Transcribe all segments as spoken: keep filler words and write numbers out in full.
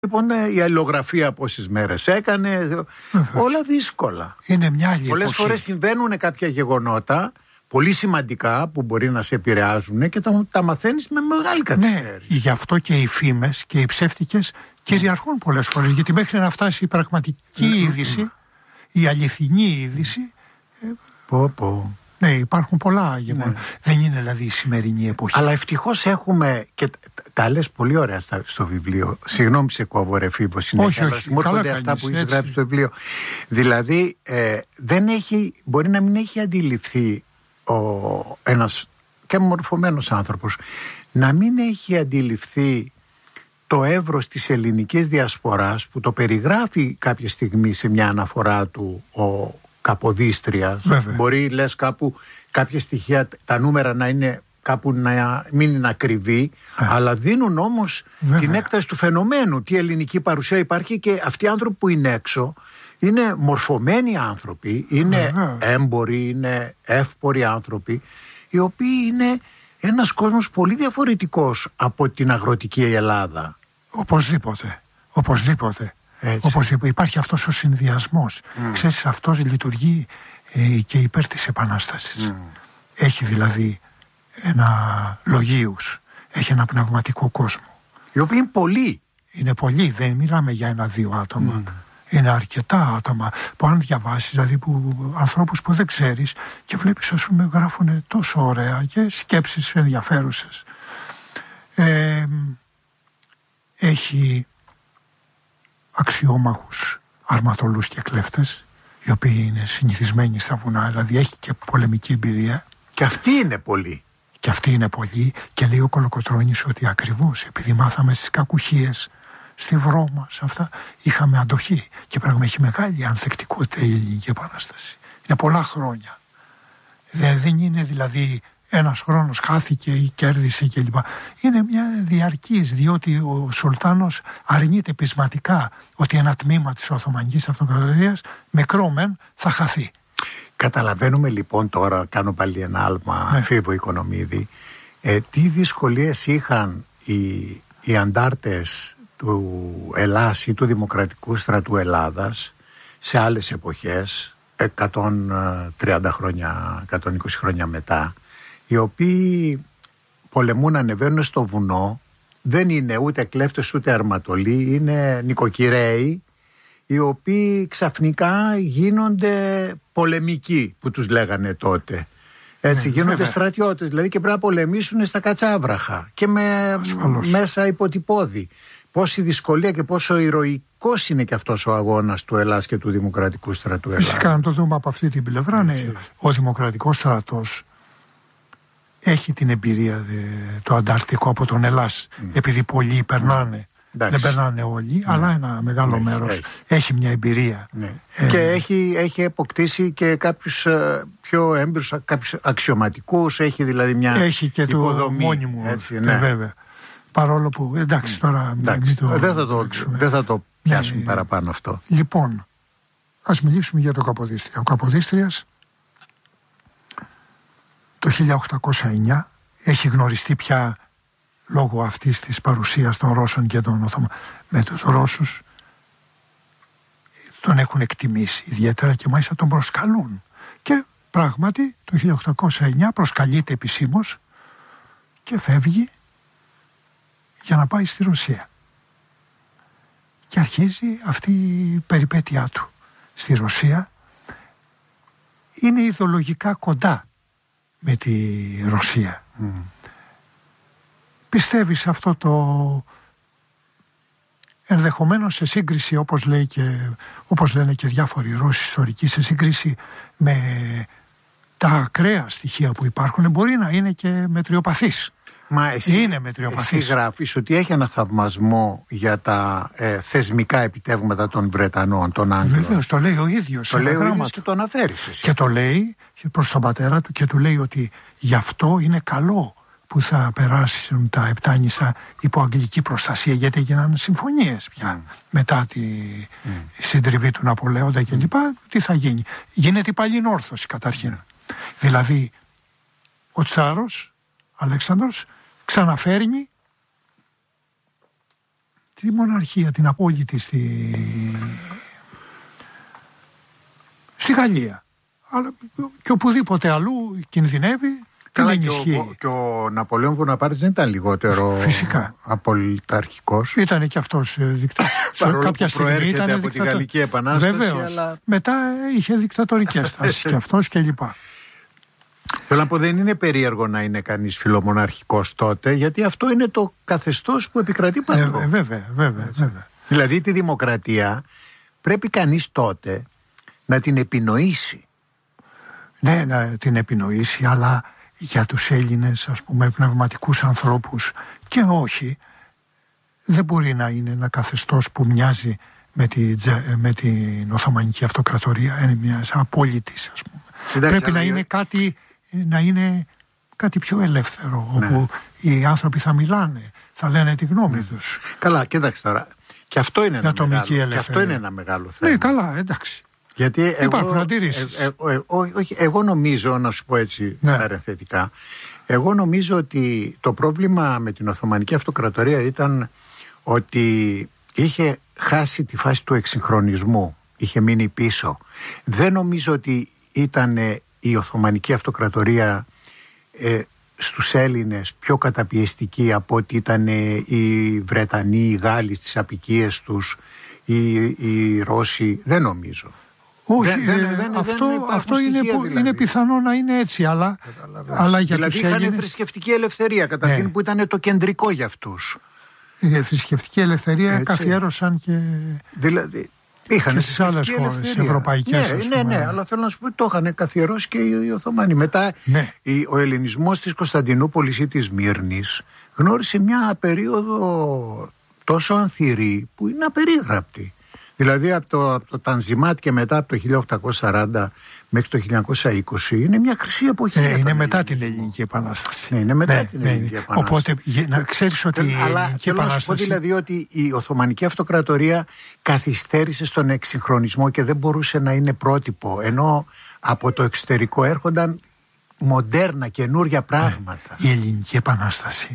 Λοιπόν, η αλληλογραφία πόσες μέρες έκανε, όλα δύσκολα. Είναι μια άλλη Πολλές εποχή. φορές συμβαίνουν κάποια γεγονότα πολύ σημαντικά που μπορεί να σε επηρεάζουν και τα, τα μαθαίνεις με μεγάλη καθυστέρηση. Ναι, γι' αυτό και οι φήμες και οι ψεύτικες κυριαρχούν πολλές φορές. Γιατί μέχρι να φτάσει η πραγματική είδηση, η αληθινή είδηση. Πω, πω. Ναι, υπάρχουν πολλά γεγονότα. Ναι. Δεν είναι δηλαδή η σημερινή εποχή. Αλλά ευτυχώς έχουμε, και τα λες πολύ ωραία στο βιβλίο. Συγγνώμη σε κόβω ρε Φίβο, συνέχεια, όχι, όχι, μου έρχονται καλά αυτά κάνεις, που έχεις έτσι. γράψει στο βιβλίο. Δηλαδή ε, δεν έχει, μπορεί να μην έχει αντιληφθεί ο, ένας και μορφωμένος άνθρωπος, να μην έχει αντιληφθεί το εύρος της ελληνικής διασποράς που το περιγράφει κάποια στιγμή σε μια αναφορά του ο Καποδίστριας. Βέβαια. Μπορεί λες κάπου κάποια στοιχεία, τα νούμερα να είναι κάπου να μην είναι ακριβή, ε. αλλά δίνουν όμως Βέβαια. την έκταση του φαινομένου, τι ελληνική παρουσία υπάρχει, και αυτοί οι άνθρωποι που είναι έξω είναι μορφωμένοι άνθρωποι, είναι Βέβαια. έμποροι, είναι εύποροι άνθρωποι, οι οποίοι είναι ένας κόσμος πολύ διαφορετικός από την αγροτική Ελλάδα. Οπωσδήποτε, οπωσδήποτε. Οπωσδήποτε. Υπάρχει αυτός ο συνδυασμός. Mm. Ξέρεις, αυτός λειτουργεί ε, και υπέρ της Επανάστασης. Mm. Έχει δηλαδή ένα λογίους, έχει ένα πνευματικό κόσμο. Οι οποίοι είναι πολλοί. Είναι πολλοί, δεν μιλάμε για ένα-δύο άτομα. Mm. Είναι αρκετά άτομα που αν διαβάσεις, δηλαδή που, ανθρώπους που δεν ξέρεις και βλέπεις, ας πούμε, γράφουν τόσο ωραία και σκέψεις ενδιαφέρουσες. Ε, έχει αξιόμαχους αρματολούς και κλέφτες, οι οποίοι είναι συνηθισμένοι στα βουνά, δηλαδή έχει και πολεμική εμπειρία. Και αυτοί είναι πολλοί. Και αυτοί είναι πολλοί, και λέει ο Κολοκοτρώνης ότι ακριβώς επειδή μάθαμε στις κακουχίες, στη Βρώμα, σε αυτά, είχαμε αντοχή. Και πράγμα έχει μεγάλη ανθεκτικότητα η Ελληνική Επανάσταση. Είναι πολλά χρόνια. Δεν είναι δηλαδή ένας χρόνος χάθηκε ή κέρδισε κλπ. Είναι μια διαρκής, διότι ο Σουλτάνος αρνείται πεισματικά ότι ένα τμήμα της Οθωμανικής Αυτοκρατορίας, μικρό μεν, θα χαθεί. Καταλαβαίνουμε λοιπόν τώρα, κάνω πάλι ένα άλμα, ναι. Φίβο Οικονομίδη, ε, τι δυσκολίες είχαν οι, οι αντάρτες του Ελλάς ή του Δημοκρατικού Στρατού Ελλάδας σε άλλες εποχές, εκατόν τριάντα χρόνια, εκατόν είκοσι χρόνια μετά, οι οποίοι πολεμούν, ανεβαίνουν στο βουνό, δεν είναι ούτε κλέφτες ούτε αρματολοί, είναι νοικοκυρέοι, οι οποίοι ξαφνικά γίνονται πολεμικοί, που τους λέγανε τότε. Έτσι, ναι, γίνονται βέβαια. Στρατιώτες, δηλαδή, και πρέπει να πολεμήσουν στα κατσάβραχα και με μέσα υποτυπώδη. Πόση δυσκολία και πόσο ηρωικός είναι και αυτός ο αγώνας του Ελλάς και του Δημοκρατικού Στρατού Ελλάς. Φυσικά, να το δούμε από αυτή την πλευρά, ναι, ο Δημοκρατικός Στρατός έχει την εμπειρία δε, το ανταρκτικό από τον Ελλάς, mm. επειδή πολλοί περνάνε. Mm. Δεν περνάνε όλοι, mm. αλλά ένα μεγάλο mm. μέρος έχει. έχει μια εμπειρία. Mm. Ε, και έχει, έχει αποκτήσει και κάποιους uh, πιο έμπειρους, κάποιους αξιωματικούς, έχει δηλαδή μια έχει και υποδομή. Το μόνιμο, έτσι, ναι. βέβαια. Παρόλο που, εντάξει, τώρα εντάξει, μην το, δεν θα το, δεν θα το πιάσουμε ναι, παραπάνω αυτό. Λοιπόν, ας μιλήσουμε για τον Καποδίστρια. Ο Καποδίστριας το χίλια οκτακόσια εννιά έχει γνωριστεί πια λόγω αυτής της παρουσίας των Ρώσων και των Οθωμανών με τους Ρώσους. Τον έχουν εκτιμήσει ιδιαίτερα και μάλιστα τον προσκαλούν. Και πράγματι το χίλια οκτακόσια εννιά προσκαλείται επισήμως και φεύγει για να πάει στη Ρωσία. Και αρχίζει αυτή η περιπέτειά του στη Ρωσία. Είναι ιδεολογικά κοντά με τη Ρωσία. Mm. Πιστεύει σε αυτό το ενδεχομένως σε σύγκριση, όπως, λέει και, όπως λένε και διάφοροι Ρώσοι ιστορικοί, σε σύγκριση με τα ακραία στοιχεία που υπάρχουν, μπορεί να είναι και μετριοπαθής. Μα εσύ, είναι μετριοπαθής. Εσύ γράφεις ότι έχει ένα θαυμασμό για τα ε, θεσμικά επιτεύγματα των Βρετανών, των Άγγλων. Βεβαίως, το λέει ο ίδιος. Το λέει ο ίδιος και το αναφέρεις εσύ. Και το λέει προς τον πατέρα του και του λέει ότι γι' αυτό είναι καλό που θα περάσουν τα Επτάνησα υπό αγγλική προστασία, γιατί έγιναν συμφωνίες πια mm. μετά τη mm. συντριβή του Ναπολέοντα και λοιπά. Τι θα γίνει? Γίνεται η παλινόρθωση καταρχήν. Mm. Δηλαδή ο Τσάρος Αλέξανδρος ξαναφέρνει τη μοναρχία, την απόλυτη στη, στη Γαλλία. Αλλά και οπουδήποτε αλλού κινδυνεύει. Καλά, και ο, και ο Ναπολέον Βοναπάρτης δεν ήταν λιγότερο φυσικά απολυταρχικός. Ήταν και αυτός δικτατορικός. Κάποια στιγμή ήταν από δικτατο... τη Γαλλική Επανάσταση. Βεβαίως. Αλλά... Μετά είχε δικτατορικές τάσεις και αυτός και λοιπά. Θέλω να πω, δεν είναι περίεργο να είναι κανείς φιλομοναρχικός τότε, γιατί αυτό είναι το καθεστώς που επικρατεί παντού. Ε, βέβαια, βέβαια, βέβαια. Δηλαδή τη δημοκρατία πρέπει κανείς τότε να την επινοήσει. Ναι, να την επινοήσει, αλλά για τους Έλληνες, ας πούμε, πνευματικούς ανθρώπους και όχι, δεν μπορεί να είναι ένα καθεστώς που μοιάζει με, τη, με την Οθωμανική Αυτοκρατορία, είναι μια απόλυτη, ας πούμε. Εντάξει, πρέπει να είναι κάτι, να είναι κάτι πιο ελεύθερο, ναι. Όπου οι άνθρωποι θα μιλάνε, θα λένε τη γνώμη ναι. τους. Καλά, κοίταξε τώρα. Και αυτό είναι ένα, μεγάλο, και αυτό είναι ένα μεγάλο θέμα. Ναι, καλά, εντάξει. Γιατί υπάρχουν εγώ, αντιρρήσεις. Ε, ε, ε, ό, όχι, εγώ νομίζω, να σου πω έτσι ναι. παρενθετικά, εγώ νομίζω ότι το πρόβλημα με την Οθωμανική Αυτοκρατορία ήταν ότι είχε χάσει τη φάση του εξυγχρονισμού, είχε μείνει πίσω. Δεν νομίζω ότι ήταν η Οθωμανική Αυτοκρατορία ε, στους Έλληνες πιο καταπιεστική από ότι ήταν οι Βρετανοί, οι Γάλλοι στις απικίες τους, οι, οι Ρώσοι, δεν νομίζω. Όχι, δεν, δεν, δεν, αυτό, δεν αυτό είναι, δηλαδή. είναι πιθανό να είναι έτσι, αλλά, αλλά για δηλαδή τους είχαν Έλληνες... θρησκευτική ελευθερία καταρχήν, ναι. που ήταν το κεντρικό για αυτούς. Η θρησκευτική ελευθερία έτσι. καθιέρωσαν και, δηλαδή, είχαν και στις άλλες χώρες ευρωπαϊκές. Ναι, ναι, ναι, αλλά θέλω να σου πω ότι το είχαν καθιερώσει και οι Οθωμανοί. Μετά ναι. η, ο ελληνισμός της Κωνσταντινούπολης ή της Μύρνης γνώρισε μια περίοδο τόσο ανθυρή που είναι απερίγραπτη. Δηλαδή από το, από το Τανζιμάτ και μετά από το χίλια οκτακόσια σαράντα μέχρι το χίλια εννιακόσια είκοσι είναι μια χρυσή εποχή. Ναι, είναι μετά την Ελληνική Επανάσταση. Ναι, είναι μετά ναι, την ναι, Ελληνική ναι. Επανάσταση. Οπότε να ξέρεις ότι η Αλλά Ελληνική θέλω Επανάσταση... να σου πω δηλαδή ότι η Οθωμανική Αυτοκρατορία καθυστέρησε στον εξυγχρονισμό και δεν μπορούσε να είναι πρότυπο, ενώ από το εξωτερικό έρχονταν μοντέρνα, καινούρια πράγματα. Ναι. Η Ελληνική Επανάσταση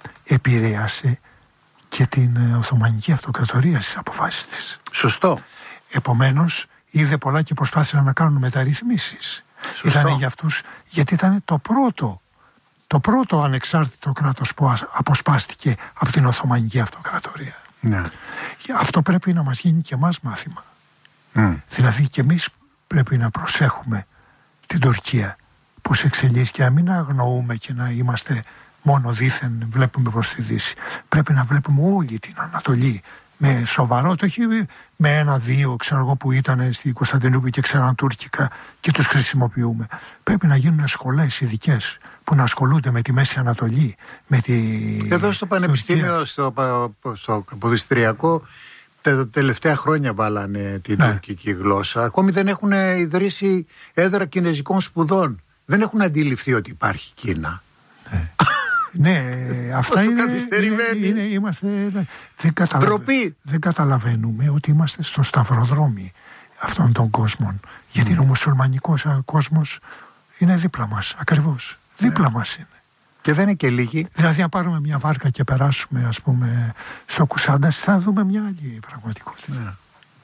επηρέασε και την Οθωμανική Αυτοκρατορία στις αποφάσεις της. Σωστό. Επομένως, είδε πολλά και προσπάθησαν να κάνουν μεταρρυθμίσεις. Ήταν για αυτούς, γιατί ήταν το πρώτο, το πρώτο ανεξάρτητο κράτος που αποσπάστηκε από την Οθωμανική Αυτοκρατορία. Ναι. Αυτό πρέπει να μας γίνει και εμάς μάθημα. Mm. Δηλαδή και εμείς πρέπει να προσέχουμε την Τουρκία που σε εξελίσσει και να μην αγνοούμε και να είμαστε μόνο δήθεν βλέπουμε προς τη Δύση. Πρέπει να βλέπουμε όλη την Ανατολή με σοβαρό, το όχι με ένα-δύο ξέρω εγώ που ήταν στη Κωνσταντινούπολη και ξέραν τουρκικά και τους χρησιμοποιούμε. Πρέπει να γίνουν σχολές ειδικές που να ασχολούνται με τη Μέση Ανατολή, με τη... Εδώ στο Πανεπιστήμιο, στο, στο Καποδιστριακό, τα τελευταία χρόνια βάλανε την ναι. τουρκική γλώσσα. Ακόμη δεν έχουν ιδρύσει έδρα κινέζικων σπουδών. Δεν έχουν αντιληφθεί ότι υπάρχει Κίνα. Ναι. Ναι, αυτά είναι, είναι, είναι, είμαστε, δεν, καταλαβα... δεν καταλαβαίνουμε ότι είμαστε στο σταυροδρόμι αυτών των κόσμων. Γιατί mm. ο μουσουλμανικός κόσμος είναι δίπλα μας, ακριβώς. Yeah. Δίπλα μας είναι. Και δεν είναι και λίγοι. Δηλαδή αν πάρουμε μια βάρκα και περάσουμε ας πούμε στο Κουσάντας θα δούμε μια άλλη πραγματικότητα.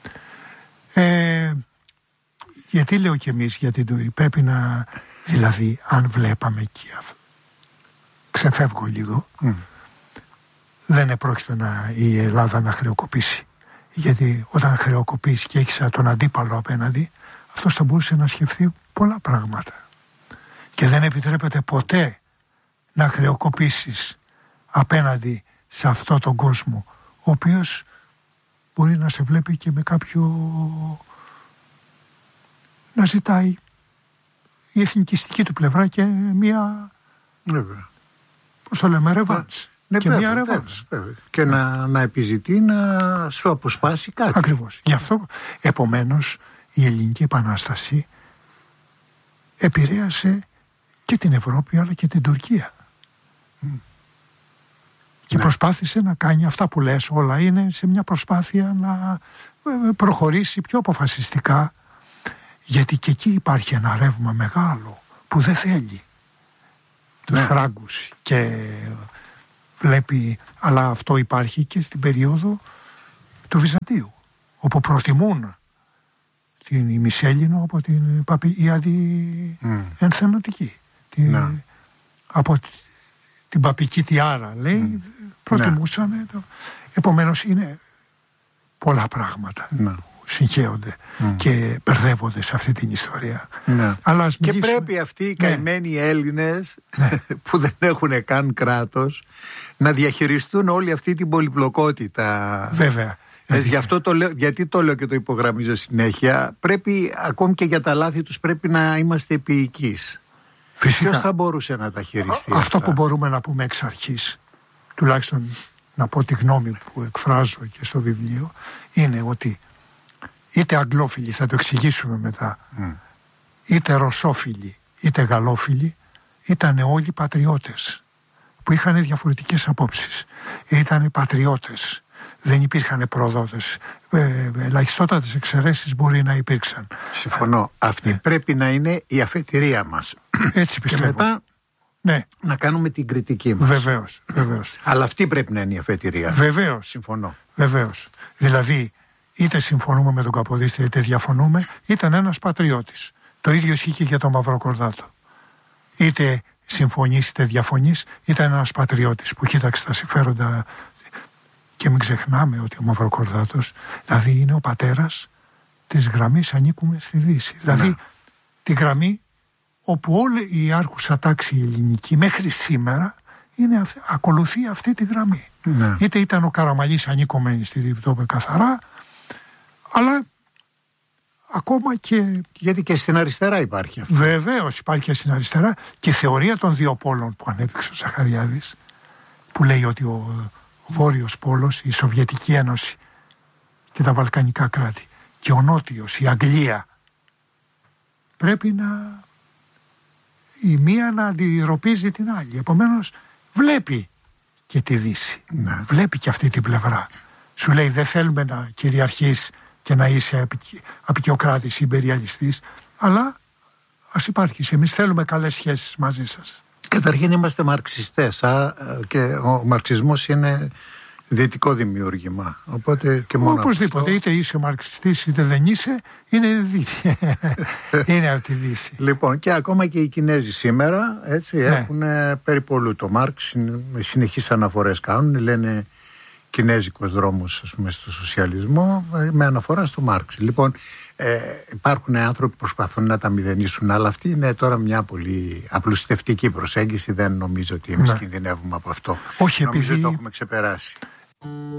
Yeah. Ε, γιατί λέω κι εμείς, γιατί πρέπει να, δηλαδή αν βλέπαμε εκεί αυτό. Ξεφεύγω λίγο. Mm. Δεν επρόκειτο να, η Ελλάδα να χρεοκοπήσει. Γιατί όταν χρεοκοπήσει και έχεις τον αντίπαλο απέναντι, αυτός θα μπορούσε να σκεφτεί πολλά πράγματα. Και δεν επιτρέπεται ποτέ να χρεοκοπήσεις απέναντι σε αυτόν τον κόσμο, ο οποίος μπορεί να σε βλέπει και με κάποιο... να ζητάει η εθνικιστική του πλευρά και μία... Βέβαια. Πώς το λέμε, ρεβάνς. Ναι, και βέβαια, μία ρεβάνς. Και να, να επιζητεί να σου αποσπάσει κάτι. Ακριβώς. Γι' αυτό, επομένως, η Ελληνική Επανάσταση επηρέασε και την Ευρώπη αλλά και την Τουρκία. Mm. Και ναι. προσπάθησε να κάνει αυτά που λες, όλα είναι σε μια προσπάθεια να προχωρήσει πιο αποφασιστικά, γιατί και εκεί υπάρχει ένα ρεύμα μεγάλο που δεν θέλει τους ναι. Φράγκους και βλέπει, αλλά αυτό υπάρχει και στην περίοδο του Βυζαντίου, όπου προτιμούν την ημισέλληνο από την παπη, η αντιενθενωτική. Mm. Από την παπική τιάρα, λέει, mm. προτιμούσαν. Mm. Επομένως είναι πολλά πράγματα mm. που συγχέονται mm. και μπερδεύονται σε αυτή την ιστορία. Mm. Αλλά ας και μιλήσουμε... πρέπει αυτοί οι καημένοι ναι. Έλληνες που δεν έχουν καν κράτος να διαχειριστούν όλη αυτή την πολυπλοκότητα. Βέβαια. Ε, γι' αυτό το λέω, γιατί το λέω και το υπογραμμίζω συνέχεια. Πρέπει, ακόμη και για τα λάθη τους, πρέπει να είμαστε επίοικείς. Φυσικά. Ποιος θα μπορούσε να τα χειριστεί Α, αυτά? Αυτό που μπορούμε να πούμε εξ αρχής, τουλάχιστον να πω τη γνώμη που εκφράζω και στο βιβλίο, είναι ότι είτε αγγλόφιλοι, θα το εξηγήσουμε μετά, mm. είτε ρωσόφιλοι, είτε γαλλόφιλοι, ήταν όλοι πατριώτες που είχαν διαφορετικές απόψεις. Ήταν πατριώτες. Δεν υπήρχαν προδότες. Ε, ελαχιστότατες εξαιρέσεις μπορεί να υπήρξαν. Συμφωνώ. Αυτή ε. πρέπει να είναι η αφετηρία μας. Έτσι πιστεύω. Και μετά ναι. να κάνουμε την κριτική μας. Βεβαίως, βεβαίως. Αλλά αυτή πρέπει να είναι η αφετηρία. Βεβαίως. Συμφωνώ. Βεβαίως. Δηλαδή, είτε συμφωνούμε με τον Καποδίστρια, είτε διαφωνούμε, ήταν ένας πατριώτης. Το ίδιο ισχύει και για τον Μαυροκορδάτο. Είτε συμφωνείς είτε διαφωνείς, ήταν ένας πατριώτης που κοίταξε τα συμφέροντα. Και μην ξεχνάμε ότι ο Μαυροκορδάτος, δηλαδή, είναι ο πατέρας της γραμμής ανήκουμε στη Δύση. Ναι. Δηλαδή, τη γραμμή όπου όλη η άρχουσα τάξη ελληνική μέχρι σήμερα είναι αυ... ακολουθεί αυτή τη γραμμή. Ναι. Είτε ήταν ο Καραμαλής ανήκομενη στη Δύση, το είπε καθαρά, αλλά ακόμα και... Γιατί και στην αριστερά υπάρχει αυτό. Βεβαίως υπάρχει και στην αριστερά, και η θεωρία των δύο πόλων που ανέπτυξε ο Ζαχαριάδης, που λέει ότι ο Βόρειος Πόλος, η Σοβιετική Ένωση και τα Βαλκανικά κράτη, και ο Νότιος, η Αγγλία, πρέπει να η μία να αντιρροπίζει την άλλη. Επομένως βλέπει και τη Δύση. Ναι. Βλέπει και αυτή την πλευρά. Σου λέει δεν θέλουμε να κυριαρχείς και να είσαι απεικιοκράτης ή υπεριαλιστής, αλλά ας υπάρχεις. Εμείς θέλουμε καλές σχέσεις μαζί σας. Καταρχήν είμαστε μαρξιστές, α, και ο μαρξισμός είναι δυτικό δημιούργημα. Οπότε και μόνο οπωσδήποτε, αυτό... είτε είσαι μαρξιστής είτε δεν είσαι, είναι, είναι από τη Δύση. Λοιπόν, και ακόμα και οι Κινέζοι σήμερα, έτσι, ναι. έχουν περιπολού το Μάρξ, συνεχείς αναφορές κάνουν, λένε κινέζικος δρόμος, ας πούμε, στο σοσιαλισμό, με αναφορά στο Μάρξ. Λοιπόν, ε, υπάρχουν άνθρωποι που προσπαθούν να τα μηδενίσουν, αλλά αυτή είναι τώρα μια πολύ απλουστευτική προσέγγιση. Δεν νομίζω ότι εμείς ναι. κινδυνεύουμε από αυτό. Όχι, νομίζω επειδή... το έχουμε ξεπεράσει.